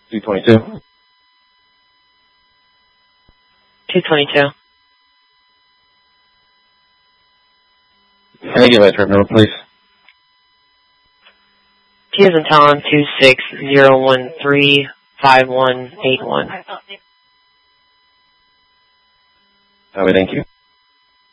222. 222. Can I give my trip number, please? T as in Tom, 260135181. Thank you.